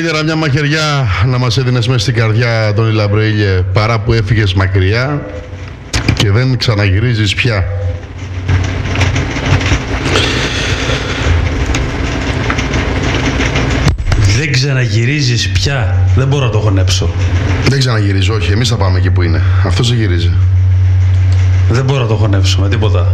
Σήμερα μια μαχαιριά να μας έδινες μέσα στην καρδιά, Αντώνη Λαμπρέιλιε, παρά που έφυγες μακριά και δεν ξαναγυρίζεις πια. Δεν ξαναγυρίζεις πια. Δεν μπορώ να το χωνέψω. Δεν ξαναγυρίζω, όχι. Εμείς θα πάμε εκεί που είναι. Αυτός δεν γυρίζει. Δεν μπορώ να το χωνέψω με τίποτα.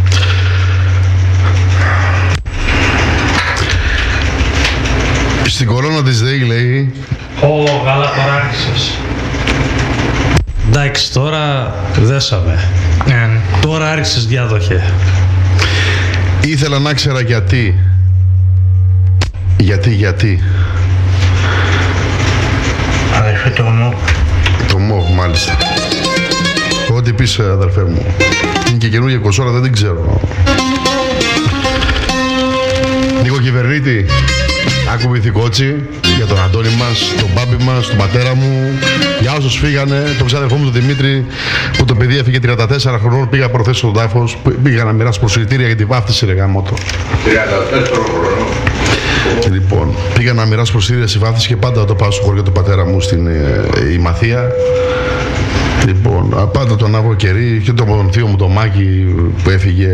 Στην κολόνα της ΔΕΗ λέει... Καλά παράξεις. Εντάξει, τώρα δέσαμε. Τώρα άρχισες διάδοχε. Ήθελα να ξέρα γιατί. Γιατί. Αδερφέ, το ΜΟΒ. Το ΜΟΒ, μάλιστα. Ό,τι πεις, αδερφέ μου. Είναι και καινούργια κοσόρα, δεν την ξέρω. Νίκο Κυβερνήτη, άκου βυθικότσι για τον Αντώνη μας, τον μπάμπι μας, τον πατέρα μου, για όσους φύγανε, τον ξάδερφό μου τον Δημήτρη, που το παιδί έφυγε 34 χρονών, πήγα προθέσει στον τάφος, πήγα να μοιράσει προσιτήρια για τη βάφτιση, ρε γάμοτο. 34 χρονών. Λοιπόν, πήγα να μοιράσω προσιτήρια στη βάφτιση και πάντα το πάω στο χωριό του πατέρα μου στην Ημαθία. Λοιπόν, πάντα τον Άβρο Κερί και τον θείο μου τον Μάκη που έφυγε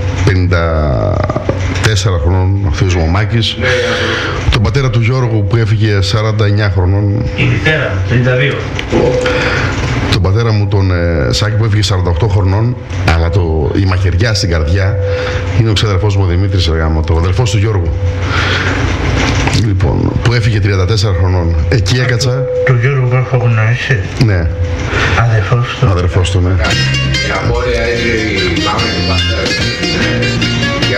54 χρονών, ο θείος μου ο Μάκης. Τον πατέρα του Γιώργου που έφυγε 49 χρονών. Η μητέρα, 52. Τον πατέρα μου τον Σάκη που έφυγε 48 χρονών, αλλά η μαχαιριά στην καρδιά είναι ο ξαδερφός μου ο Δημήτρης Εργάμωτο, ο αδελφός του Γιώργου. Λοιπόν, που έφυγε 34 χρονών. Εκεί έκατσα. Του Γιώργου που έχω γνωρίσει. Ναι. Αδερφός του. Αδερφός του, ναι. Η απόρρια είναι η μάμα του πατέρα. Για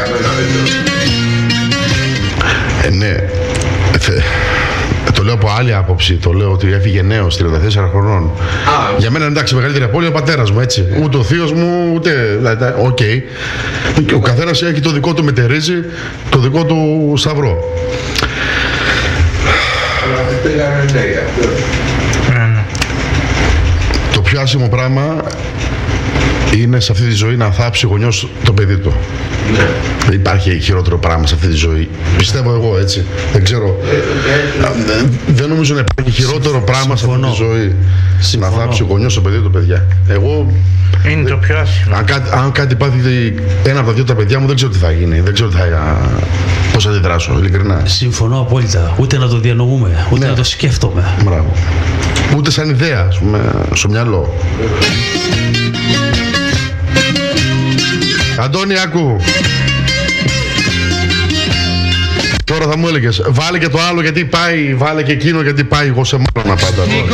μένα ναι. Το λέω από άλλη άποψη. Το λέω ότι έφυγε νέος, 34 χρονών. Για μένα εντάξει, μεγαλύτερη απώλεια ο πατέρας μου, έτσι. Ούτε ο θείος μου, ούτε. Οκ. Ο καθένας έχει το δικό του μετερίζει, το δικό του σταυρό. Το πιο άσχημο πράγμα είναι σε αυτή τη ζωή να θάψει ο γονιός το παιδί του. Ναι. Δεν υπάρχει χειρότερο πράγμα σε αυτή τη ζωή. Πιστεύω εγώ, έτσι. Δεν ξέρω. Δεν νομίζω να υπάρχει χειρότερο πράγμα σε αυτή τη ζωή. Να θάψει ο γονιός το παιδί του, παιδιά. Εγώ. Είναι το πιο άσχημο. Αν κάτι πάθει ένα από τα δύο τα παιδιά μου, δεν ξέρω τι θα γίνει. Δεν ξέρω πώς θα αντιδράσω, ειλικρινά. Συμφωνώ απόλυτα. Ούτε να το διανοούμε, ούτε να το σκέφτομαι. Μπράβο. Ούτε σαν ιδέα, ας πούμε, στο μυαλό. Αντώνη, άκου. Τώρα θα μου έλεγες, βάλε και το άλλο γιατί πάει, βάλε και εκείνο γιατί πάει, εγώ σε μάνα πάντα.